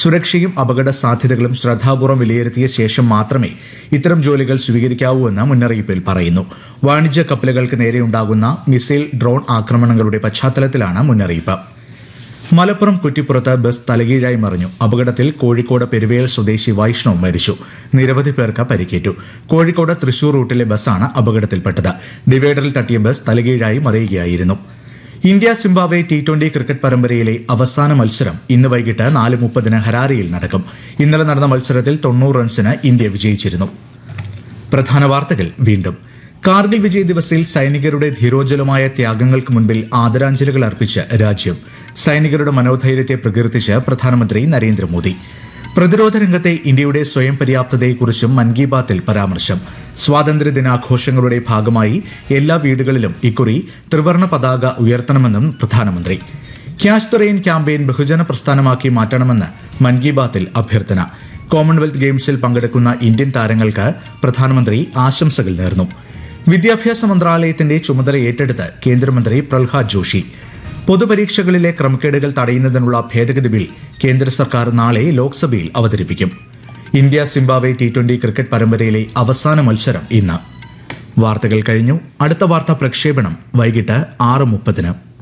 സുരക്ഷയും അപകട സാധ്യതകളും ശ്രദ്ധാപൂർവ്വം വിലയിരുത്തിയ ശേഷം മാത്രമേ ഇത്തരം ജോലികൾ സ്വീകരിക്കാവൂ എന്ന് മുന്നറിയിപ്പിൽ പറയുന്നു. വാണിജ്യ കപ്പലുകൾക്ക് നേരെയുണ്ടാകുന്ന മിസൈൽ, ഡ്രോൺ ആക്രമണങ്ങളുടെ പശ്ചാത്തലത്തിലാണ് മുന്നറിയിപ്പ്. മലപ്പുറം കുറ്റിപ്പുറത്ത് ബസ് തലകീഴായി മറിഞ്ഞു. അപകടത്തിൽ കോഴിക്കോട് പെരുവേൽ സ്വദേശി വൈഷ്ണവ് മരിച്ചു. നിരവധി പേർക്ക് പരിക്കേറ്റു. കോഴിക്കോട് തൃശൂർ റൂട്ടിലെ ബസ്സാണ് അപകടത്തിൽപ്പെട്ടത്. ഡിവൈഡറിൽ തട്ടിയ ബസ് തലകീഴായി മറിയുകയായിരുന്നു. ഇന്ത്യ സിംബാബ്വെ T20 ക്രിക്കറ്റ് പരമ്പരയിലെ അവസാന മത്സരം ഇന്ന് വൈകിട്ട് 4:30 ഹരാരെയിൽ നടക്കും. ഇന്നലെ നടന്ന മത്സരത്തിൽ 90 റൺസിന് ഇന്ത്യ വിജയിച്ചിരുന്നു. പ്രധാന വാർത്തകൾ വീണ്ടും. കാർഗിൽ വിജയ് ദിവസിൽ സൈനികരുടെ ധീരോജ്വലമായ ത്യാഗങ്ങൾക്ക് മുൻപിൽ ആദരാഞ്ജലികൾ അർപ്പിച്ച് രാജ്യം. സൈനികരുടെ മനോധൈര്യത്തെ പ്രകീർത്തിച്ച് പ്രധാനമന്ത്രി നരേന്ദ്രമോദി. പ്രതിരോധ രംഗത്തെ ഇന്ത്യയുടെ സ്വയം പര്യാപ്തതയെക്കുറിച്ചും മൻ കി ബാത്തിൽ പരാമർശം. സ്വാതന്ത്ര്യദിനാഘോഷങ്ങളുടെ ഭാഗമായി എല്ലാ വീടുകളിലും ഇക്കുറി ത്രിവർണ്ണ പതാക ഉയർത്തണമെന്നും പ്രധാനമന്ത്രി. ക്യാച്ച് ദ റെയിൻ ക്യാമ്പയിൻ ബഹുജന പ്രസ്ഥാനമാക്കി മാറ്റണമെന്ന് മൻ കി ബാത്തിൽ അഭ്യർത്ഥന. കോമൺവെൽത്ത് ഗെയിംസിൽ പങ്കെടുക്കുന്ന ഇന്ത്യൻ താരങ്ങൾക്ക് പ്രധാനമന്ത്രി ആശംസകൾ നേർന്നു. വിദ്യാഭ്യാസ മന്ത്രാലയത്തിന്റെ ചുമതല ഏറ്റെടുത്ത് കേന്ദ്രമന്ത്രി പ്രഹ്ലാദ് ജോഷി. പൊതുപരീക്ഷകളിലെ ക്രമക്കേടുകൾ തടയുന്നതിനുള്ള ഭേദഗതി ബിൽ കേന്ദ്ര സർക്കാർ നാളെ ലോക്സഭയിൽ അവതരിപ്പിക്കും. ഇന്ത്യ സിംബാബ്വെ T20 ക്രിക്കറ്റ് പരമ്പരയിലെ അവസാന മത്സരം ഇന്ന്. വാർത്തകൾ കഴിഞ്ഞു. അടുത്ത വാർത്താ പ്രക്ഷേപണം വൈകിട്ട് 6:30.